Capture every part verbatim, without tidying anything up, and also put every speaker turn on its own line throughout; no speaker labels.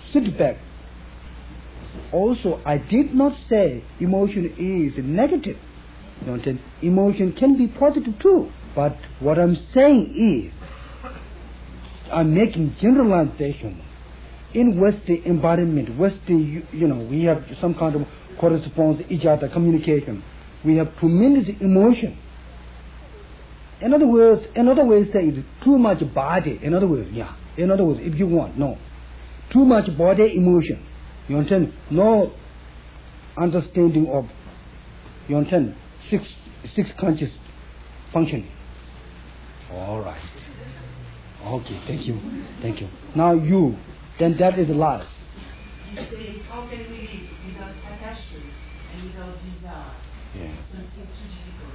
sit back. Also, I did not say emotion is negative. You understand? Emotion can be positive too. But what I'm saying is, I'm making generalization. In Western environment, Western, you know, we have some kind of correspondence, each other, communication. We have tremendous emotion. In other words, another way to say it, too much body. In other words, yeah. In other words, if you want, no. Too much body emotion. You understand? No understanding of, you understand, six, six conscious functioning. All right. Okay, thank you. Thank you. Now you, then that is life.
You say, how can we live without attachment and without desire?
Yeah.
So it's too difficult.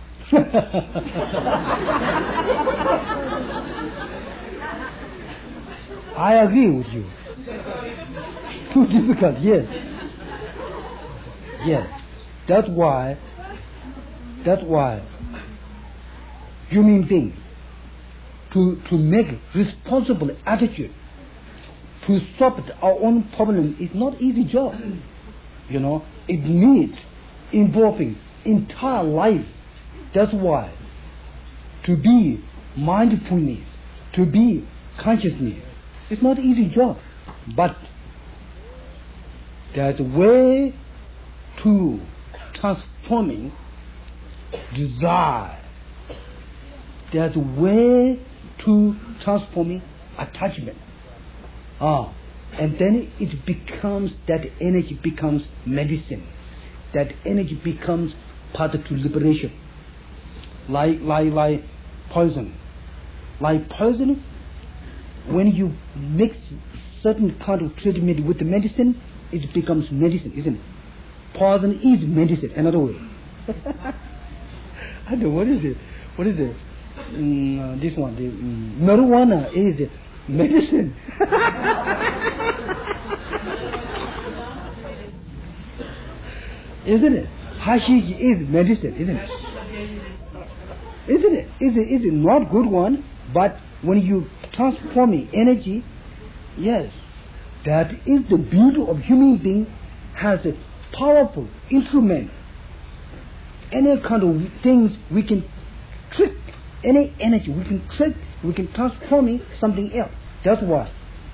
I agree with you. Too difficult, yes. Yes. That's why, that's why human beings, to, to make responsible attitude, to solve our own problem is not easy job. You know, it needs involving entire life. That's why to be mindfulness, to be consciousness, it's not easy job. But there's a way to transforming desire. There's a way to transforming attachment. Ah, and then it becomes, that energy becomes medicine. That energy becomes path to liberation. Like, like, like poison. Like poison, when you mix certain kind of treatment with the medicine, it becomes medicine, isn't it? Poison is medicine, another way. I don't know, what is it? What is it? Mm, uh, this one, the, mm, marijuana is medicine. Isn't it? Hashish is medicine, isn't it? Isn't it? Is it, is it not good one? But when you transforming energy, yes, that is the beauty of human being, has a powerful instrument. Any kind of things we can trick, any energy we can trick, we can transform it something else. That's why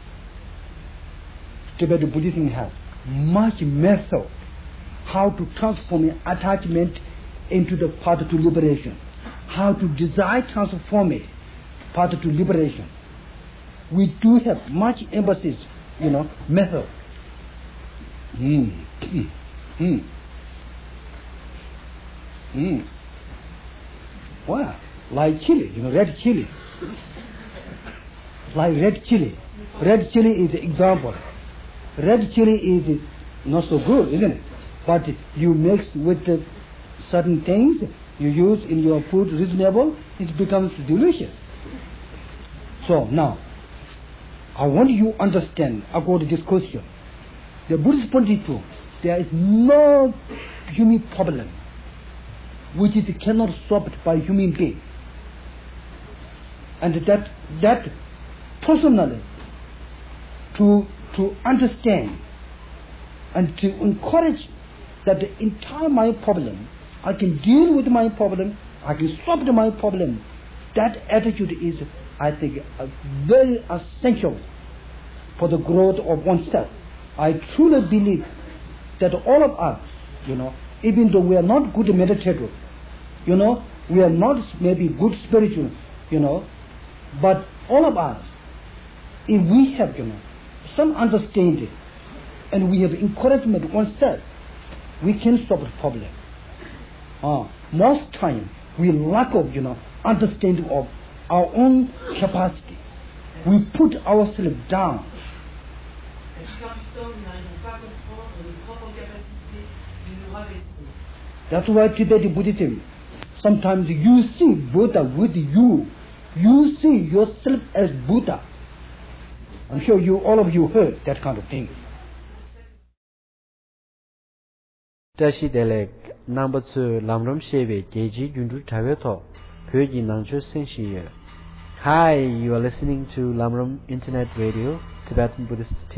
Tibetan Buddhism has much method how to transform attachment into the path to liberation, how to desire transform it path to liberation. We do have much emphasis, you know, method. Mm. Mm. Mm. Wow, like chili, you know, red chili. Like red chili. Red chili is an example. Red chili is not so good, isn't it? But you mix with the certain things you use in your food reasonable, it becomes delicious. So now, I want you to understand about this question. The Buddhist point of view, there is no human problem which is cannot solved by human being. And that that personally to to understand and to encourage that the entire my problem, I can deal with my problem, I can solve my problem. That attitude is, I think, a very essential for the growth of oneself. I truly believe that all of us, you know, even though we are not good meditators, you know, we are not maybe good spiritual, you know, but all of us, if we have, you know, some understanding and we have encouragement oneself, we can solve the problem. Uh, most time we lack of, you know, understanding of our own capacity. We put ourselves down. That's why Tibetan Buddhism, sometimes you see Buddha with you. You see yourself as Buddha. I'm sure you, all of you heard that kind of thing.
Tashi number two Lamram Sheve Geji Yundu Taveto Pyoji Nangcho Senshiye. Hi, you are listening to Lamram Internet Radio, Tibetan Buddhist